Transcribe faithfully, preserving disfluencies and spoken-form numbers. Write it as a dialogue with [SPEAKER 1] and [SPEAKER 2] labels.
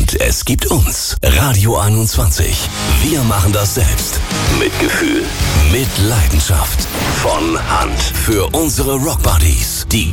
[SPEAKER 1] Und es gibt uns. Radio einundzwanzig. Wir machen das selbst. Mit Gefühl. Mit Leidenschaft. Von Hand. Für unsere Rockbuddies. Die